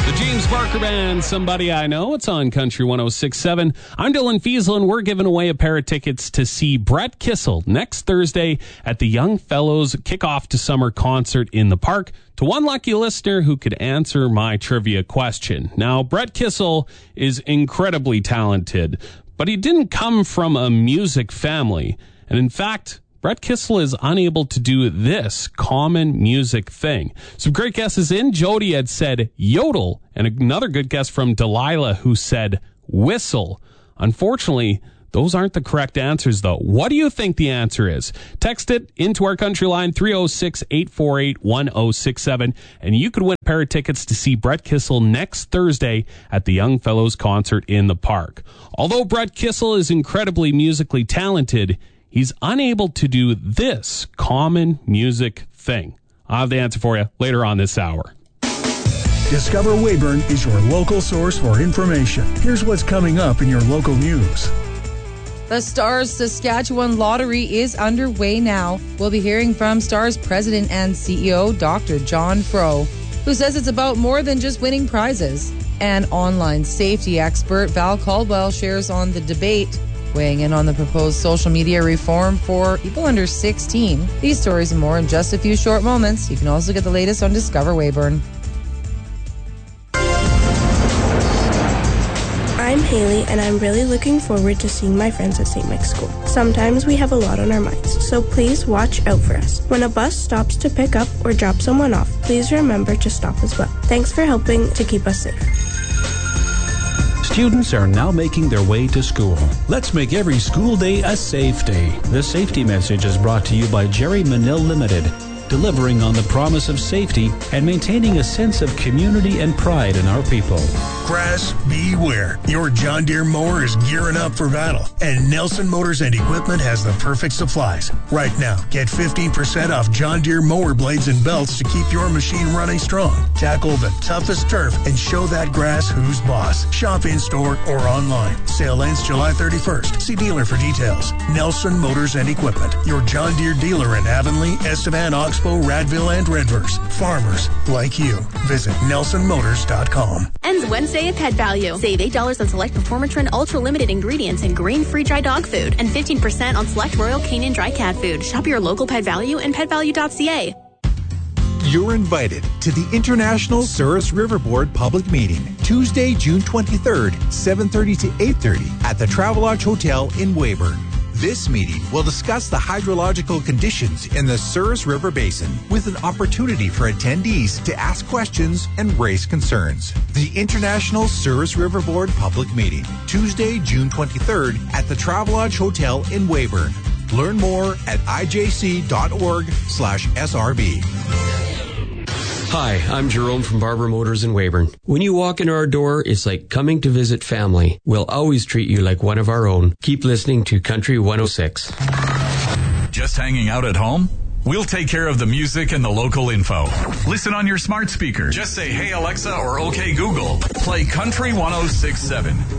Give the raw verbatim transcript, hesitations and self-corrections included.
The James Barker Band, Somebody I Know. It's on Country one oh six point seven. I'm Dylan Fiesel, and we're giving away a pair of tickets to see Brett Kissel next Thursday at the Young Fellows Kickoff to Summer concert in the park to one lucky listener who could answer my trivia question. Now, Brett Kissel is incredibly talented, but he didn't come from a music family. And in fact, Brett Kissel is unable to do this common music thing. Some great guesses in. Jody had said yodel, and another good guess from Delilah who said whistle. Unfortunately, those aren't the correct answers, though. What do you think the answer is? Text it into our country line, three oh six, eight four eight, one oh six seven, and you could win a pair of tickets to see Brett Kissel next Thursday at the Young Fellows concert in the park. Although Brett Kissel is incredibly musically talented, he's unable to do this common music thing. I'll have the answer for you later on this hour. Discover Weyburn is your local source for information. Here's what's coming up in your local news. The Stars Saskatchewan Lottery is underway now. We'll be hearing from Stars President and C E O, Doctor John Froh, who says it's about more than just winning prizes. And online safety expert Val Caldwell shares on the debate, weighing in on the proposed social media reform for people under sixteen. These stories and more in just a few short moments. You can also get the latest on Discover Weyburn. I'm Haley, and I'm really looking forward to seeing my friends at Saint Mike's School. Sometimes we have a lot on our minds, so please watch out for us. When a bus stops to pick up or drop someone off, please remember to stop as well. Thanks for helping to keep us safe. Students are now making their way to school. Let's make every school day a safe day. This safety message is brought to you by Jerry Manil Limited, delivering on the promise of safety and maintaining a sense of community and pride in our people. Grass, beware. Your John Deere mower is gearing up for battle, and Nelson Motors and Equipment has the perfect supplies. Right now, get fifteen percent off John Deere mower blades and belts to keep your machine running strong. Tackle the toughest turf and show that grass who's boss. Shop in-store or online. Sale ends July thirty-first. See dealer for details. Nelson Motors and Equipment, your John Deere dealer in Avonlea, Estevan, Oxbow, Radville, and Redverse. Farmers like you. Visit nelson motors dot com. Ends Wednesday at Pet Value. Save eight dollars on select Performatrin Ultra Limited ingredients and grain-free dry dog food, and fifteen percent on select Royal Canin dry cat food. Shop your local Pet Value and pet value dot c a. You're invited to the International Souris River Board Public Meeting, Tuesday, June twenty-third, seven thirty to eight thirty at the Travelodge Hotel in Weyburn. This meeting will discuss the hydrological conditions in the Souris River Basin with an opportunity for attendees to ask questions and raise concerns. The International Souris River Board Public Meeting, Tuesday, June twenty-third at the Travelodge Hotel in Weyburn. Learn more at i j c dot org slash s r b. Hi, I'm Jerome from Barber Motors in Weyburn. When you walk in our door, it's like coming to visit family. We'll always treat you like one of our own. Keep listening to Country one oh six. Just hanging out at home? We'll take care of the music and the local info. Listen on your smart speaker. Just say, "Hey Alexa" or "Okay Google." Play Country one oh six point seven.